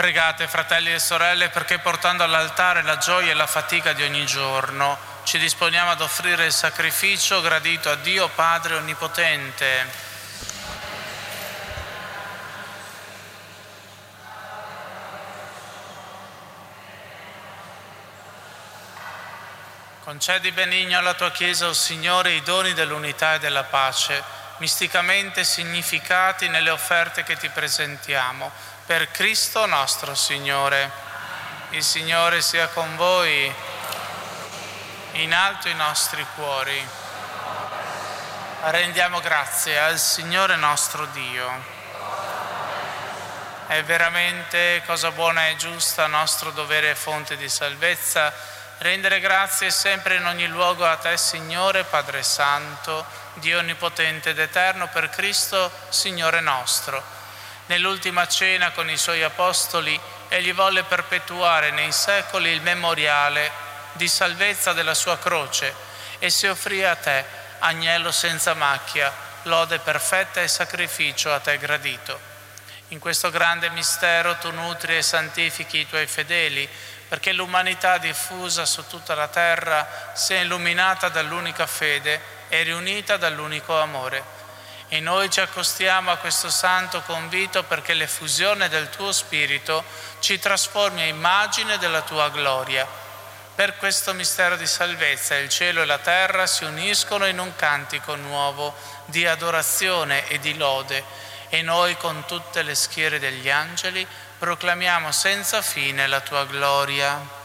Pregate, fratelli e sorelle, perché portando all'altare la gioia e la fatica di ogni giorno, ci disponiamo ad offrire il sacrificio gradito a Dio Padre Onnipotente. Concedi benigno alla tua Chiesa, o Signore, i doni dell'unità e della pace, misticamente significati nelle offerte che ti presentiamo. Per Cristo nostro Signore. Il Signore sia con voi. In alto i nostri cuori. Rendiamo grazie al Signore nostro Dio. È veramente cosa buona e giusta, nostro dovere e fonte di salvezza, rendere grazie sempre in ogni luogo a Te, Signore, Padre Santo, Dio Onnipotente ed Eterno, per Cristo, Signore nostro. Nell'ultima cena con i Suoi Apostoli, Egli volle perpetuare nei secoli il memoriale di salvezza della Sua croce e si offrì a Te, agnello senza macchia, lode perfetta e sacrificio a Te gradito. In questo grande mistero Tu nutri e santifichi i Tuoi fedeli, perché l'umanità diffusa su tutta la terra sia illuminata dall'unica fede e riunita dall'unico amore. E noi ci accostiamo a questo santo convito perché l'effusione del Tuo Spirito ci trasformi a immagine della Tua gloria. Per questo mistero di salvezza il cielo e la terra si uniscono in un cantico nuovo di adorazione e di lode, e noi con tutte le schiere degli angeli proclamiamo senza fine la Tua gloria.